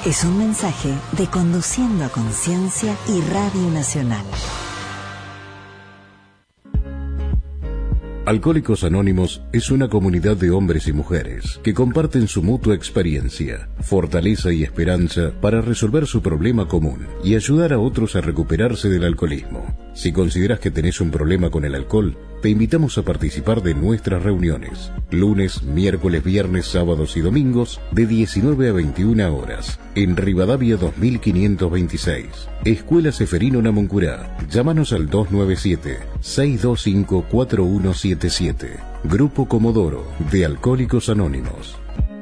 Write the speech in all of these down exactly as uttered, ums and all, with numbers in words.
Es un mensaje de Conduciendo a Conciencia y Radio Nacional. Alcohólicos Anónimos es una comunidad de hombres y mujeres que comparten su mutua experiencia, fortaleza y esperanza para resolver su problema común y ayudar a otros a recuperarse del alcoholismo. Si consideras que tenés un problema con el alcohol, te invitamos a participar de nuestras reuniones, lunes, miércoles, viernes, sábados y domingos, de diecinueve a veintiuna horas, en Rivadavia dos mil quinientos veintiséis, Escuela Seferino Namuncurá. Llámanos al dos nueve siete, seis dos cinco, cuatro uno siete siete. Grupo Comodoro, de Alcohólicos Anónimos.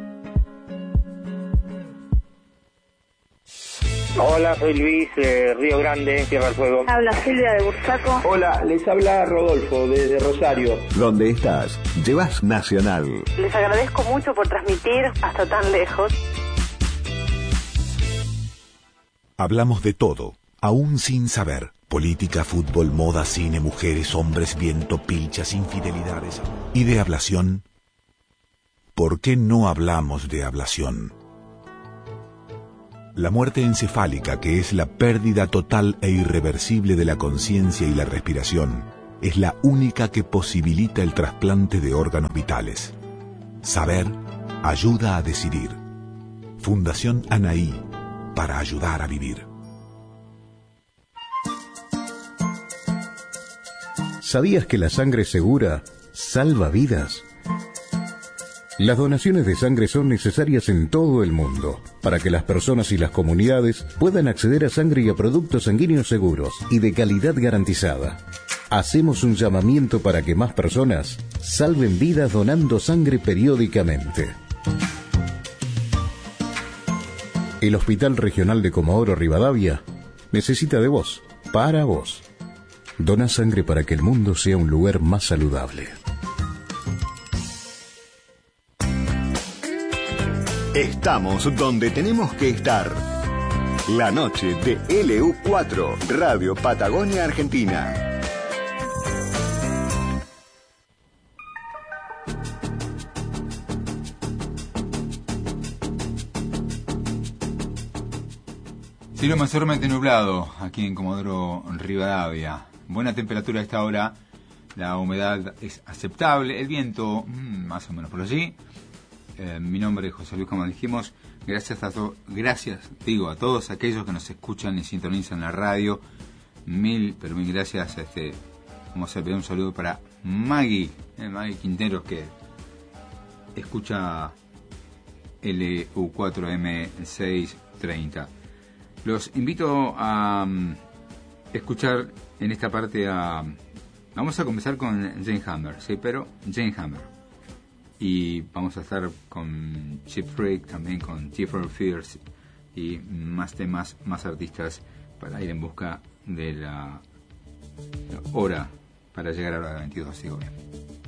Hola, soy Luis, eh, Río Grande, Tierra del Fuego. Habla Silvia de Bursaco. Hola, les habla Rodolfo desde Rosario. ¿Dónde estás? Llevas Nacional. Les agradezco mucho por transmitir hasta tan lejos. Hablamos de todo, aún sin saber. Política, fútbol, moda, cine, mujeres, hombres, viento, pilchas, infidelidades. ¿Y de ablación? ¿Por qué no hablamos de ablación? La muerte encefálica, que es la pérdida total e irreversible de la conciencia y la respiración, es la única que posibilita el trasplante de órganos vitales. Saber ayuda a decidir. Fundación Anaí, para ayudar a vivir. ¿Sabías que la sangre segura salva vidas? Las donaciones de sangre son necesarias en todo el mundo para que las personas y las comunidades puedan acceder a sangre y a productos sanguíneos seguros y de calidad garantizada. Hacemos un llamamiento para que más personas salven vidas donando sangre periódicamente. El Hospital Regional de Comodoro Rivadavia necesita de vos, para vos. Dona sangre para que el mundo sea un lugar más saludable. Estamos donde tenemos que estar. La noche de L U cuatro, Radio Patagonia Argentina. Cielo mayormente nublado aquí en Comodoro Rivadavia. Buena temperatura a esta hora. La humedad es aceptable. El viento, mmm, más o menos por allí. Eh, mi nombre es José Luis, como dijimos. Gracias a to- gracias, digo, a todos aquellos que nos escuchan y sintonizan la radio. Mil, pero mil gracias. Este, vamos a pedir un saludo para Maggie, eh, Maggie Quinteros, que escucha L U cuatro M seiscientos treinta. Los invito a um, escuchar en esta parte a... Vamos a comenzar con Jane Hammer, sí, pero Jane Hammer. Y vamos a estar con Cheap Freak, también con Tearful Fears y más temas, más artistas para ir en busca de la hora para llegar a la hora veintidós. Sigo bien.